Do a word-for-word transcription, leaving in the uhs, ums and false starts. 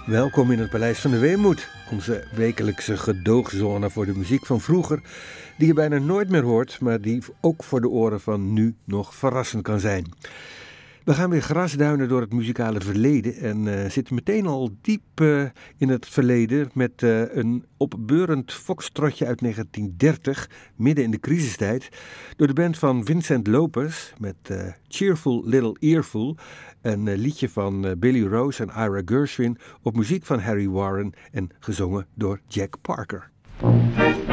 Welkom in het Paleis van de Weemoed, onze wekelijkse gedoogzone voor de muziek van vroeger, die je bijna nooit meer hoort, maar die ook voor de oren van nu nog verrassend kan zijn. We gaan weer grasduinen door het muzikale verleden en uh, zitten meteen al diep uh, in het verleden met uh, een opbeurend foxtrotje uit negentien dertig, midden in de crisistijd, door de band van Vincent Lopez met uh, Cheerful Little Earful, een uh, liedje van uh, Billy Rose en Ira Gershwin op muziek van Harry Warren en gezongen door Jack Parker.